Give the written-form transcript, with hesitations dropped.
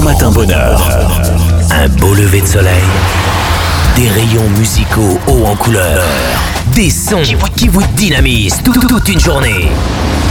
Matin Bonheur. Un beau lever de soleil, des rayons musicaux hauts en couleur, des sons qui vous dynamisent toute une journée.